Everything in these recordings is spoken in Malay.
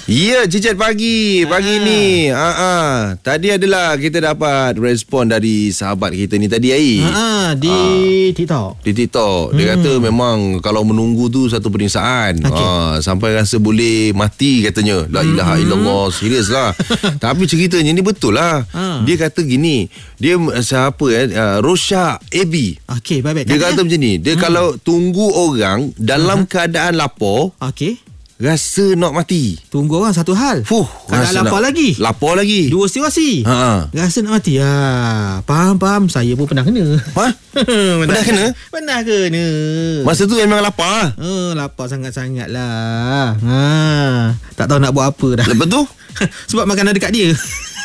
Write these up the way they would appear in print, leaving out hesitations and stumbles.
Ya, Cicit pagi ni. Tadi adalah kita dapat respon dari sahabat kita ni tadi Di TikTok. Di TikTok. Dia kata memang kalau menunggu tu satu penyiksaan. Sampai rasa boleh mati katanya. La ilaha illallah. Serius lah. Tapi ceritanya ni betul lah. Dia kata gini. Dia siapa Rosha AB. Okey, baik-baik. Dia kata macam ni. Dia kalau tunggu orang dalam keadaan lapar, rasa nak mati. Tunggu orang satu hal. Kadang lapar lagi. Lapar lagi. Dua situasi. Rasa nak mati. Faham. Saya pun pernah kena. Pernah kena? Pernah kena. Masa tu memang lapar. Lapar sangat-sangat lah. Tak tahu nak buat apa dah. Lepas tu? Sebab makanan dekat dia.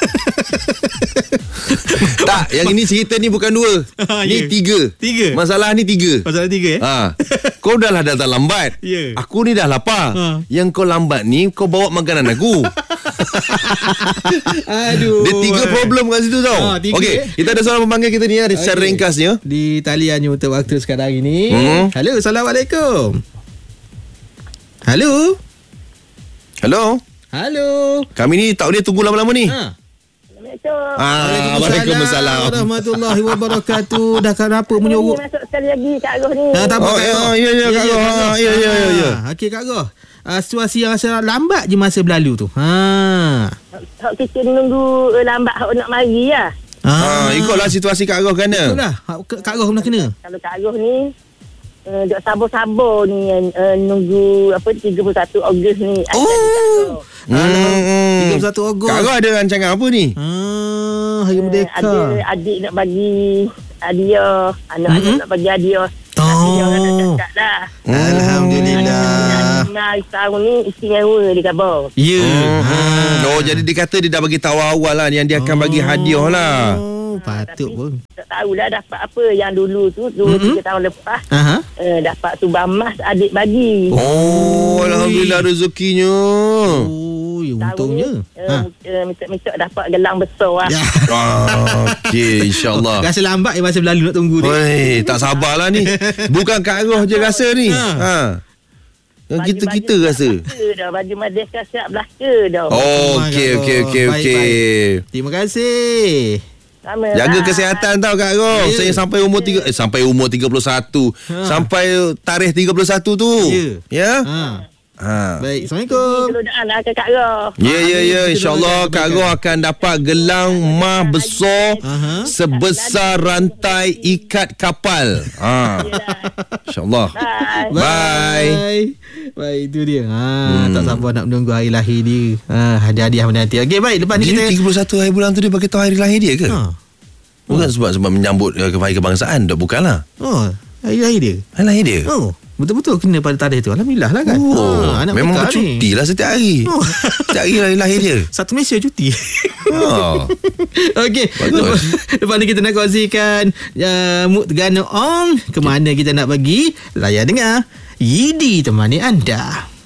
Tak, yang ini cerita ni bukan dua. Ni tiga. Masalah ni tiga. Masalah tiga Kau dah lah datang lambat. Aku ni dah lapar. Yang kau lambat ni, kau bawa makanan aku. Aduh. Dia tiga problem kat situ tau. Okey, kita ada seorang pemanggil kita ni secara ringkasnya. Di taliannya untuk waktu sekarang ini. Halo, Assalamualaikum. Halo. Kami ni tak boleh tunggu lama-lama ni. Waalaikumsalam warahmatullahi wabarakatuh. Dah kenapa menyorok? Masuk sekali lagi Kak Roh ni. Tak apa Kak Roh. Kak Roh. Ya. Okey Kak Roh. Situasi yang rasa lambat je masa berlalu tu. Hak kita menunggu lambat hak nak mari lah. Ikutlah situasi Kak Roh kena. Itulah Kak Roh pernah kena. Kalau Kak Roh ni duk sabar-sabar ni nunggu 31 Ogos ni. 31 Ogos. Kak Roh ada rancangan apa ni? Hari Merdeka. Ada adik nak bagi hadiah, anak-anak nak bagi hadiah. Hadiah orang nak cakap lah. Alhamdulillah. Hari tahun ni istimewa dia khabar. Jadi dia kata dia dah bagi tahu awal lah yang dia akan bagi hadiah lah. Patut pun. Tak tahulah dapat apa. Yang dulu tu 2-3 tahun lepas dapat tubang emas adik bagi. Alhamdulillah rezekinya. Untungnya minta dapat gelang besar lah. Okey, InsyaAllah. Rasa lambat je masa berlalu nak tunggu ni. Tak sabarlah ni. Bukan Kak Roh je rasa ni. Kita rasa. Baju Merdeka siap belaka dah. Okey. Terima kasih. Jaga kesihatan tau Kak Roh. Saya sampai umur 31. Sampai tarikh 31 tu. Ya. Baik, Assalamualaikum. Doa lah ke Kak Roh. Ya. InsyaAllah Kak Roh akan dapat gelang emas besar sebesar rantai ikat kapal. InsyaAllah. Bye. Baik, itu dia. Tak sabar nak menunggu hari lahir dia. Hadiah menanti. Okey, baik. Lepas ni kita 31 hari bulan tu dia bagi tahu hari lahir dia ke? Bukan sebab menyambut hari kebangsaan. Bukanlah. Hari lahir dia. Hari lahir dia. Betul-betul kena pada tarikh tu. Alhamdulillah lah kan. Anak memang bercuti lah setiap hari. Setiap hari lahir dia. Satu Malaysia cuti. Okey. Lepas ni kita nak kongsikan Mood Gana Ong. Ke mana kita nak pergi? Layar dengar. Yidi temani anda.